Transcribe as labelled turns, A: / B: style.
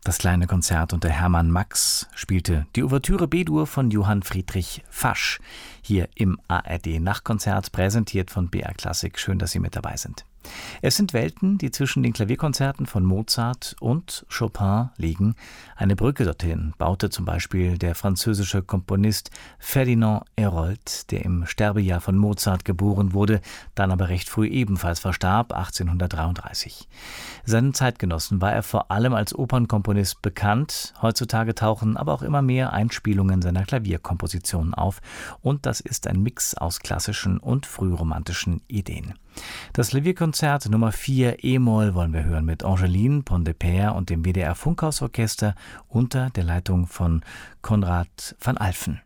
A: Das kleine Konzert unter Hermann Max spielte die Ouvertüre B-Dur von Johann Friedrich Fasch hier im ARD-Nachtkonzert, präsentiert von BR Klassik. Schön, dass Sie mit dabei sind. Es sind Welten, die zwischen den Klavierkonzerten von Mozart und Chopin liegen. Eine Brücke dorthin baute zum Beispiel der französische Komponist Ferdinand Hérold, der im Sterbejahr von Mozart geboren wurde, dann aber recht früh ebenfalls verstarb, 1833. Seinen Zeitgenossen war er vor allem als Opernkomponist bekannt. Heutzutage tauchen aber auch immer mehr Einspielungen seiner Klavierkompositionen auf. Und das ist ein Mix aus klassischen und frühromantischen Ideen. Das Klavierkonzert Nummer 4 E-Moll wollen wir hören mit Angeline Pont-de-Père und dem WDR Funkhausorchester unter der Leitung von Konrad van Alphen.